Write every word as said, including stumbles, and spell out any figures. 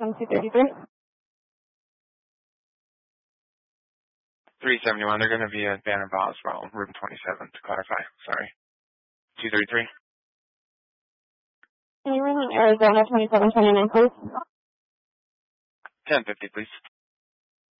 one two thirty-three. three seventy-one, they're going to be at Banner Boswell, room twenty-seven, to clarify. Sorry. two thirty-three. Anyone in Arizona, twenty-seven twenty-nine, please? ten fifty, please.